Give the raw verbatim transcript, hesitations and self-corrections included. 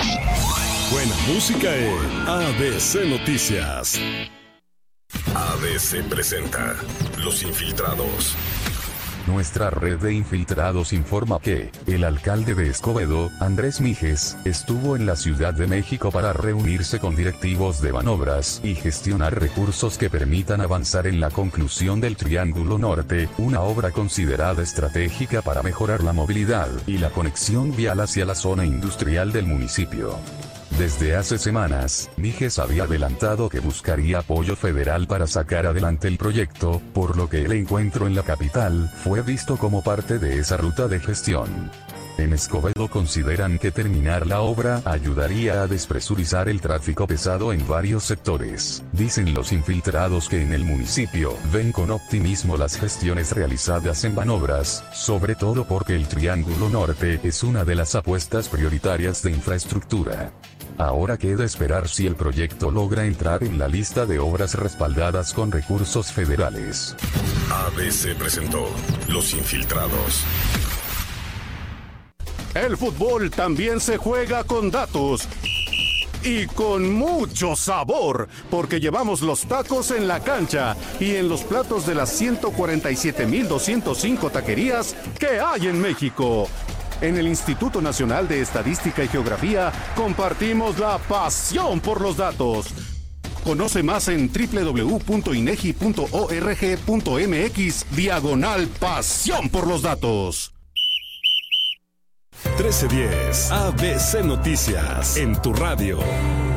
Buena música en A B C Noticias. A B C presenta Los Infiltrados. Nuestra red de infiltrados informa que el alcalde de Escobedo, Andrés Mijes, estuvo en la Ciudad de México para reunirse con directivos de Banobras y gestionar recursos que permitan avanzar en la conclusión del Triángulo Norte, una obra considerada estratégica para mejorar la movilidad y la conexión vial hacia la zona industrial del municipio. Desde hace semanas, Mijes había adelantado que buscaría apoyo federal para sacar adelante el proyecto, por lo que el encuentro en la capital fue visto como parte de esa ruta de gestión. En Escobedo consideran que terminar la obra ayudaría a despresurizar el tráfico pesado en varios sectores. Dicen los infiltrados que en el municipio ven con optimismo las gestiones realizadas en Banobras, sobre todo porque el Triángulo Norte es una de las apuestas prioritarias de infraestructura. Ahora queda esperar si el proyecto logra entrar en la lista de obras respaldadas con recursos federales. A B C presentó Los Infiltrados. El fútbol también se juega con datos. Y con mucho sabor, porque llevamos los tacos en la cancha y en los platos de las ciento cuarenta y siete mil doscientas cinco taquerías que hay en México. En el Instituto Nacional de Estadística y Geografía compartimos la pasión por los datos. Conoce más en doble u doble u doble u punto inegi punto org punto mx diagonal pasión por los datos. trece diez A B C Noticias en tu radio.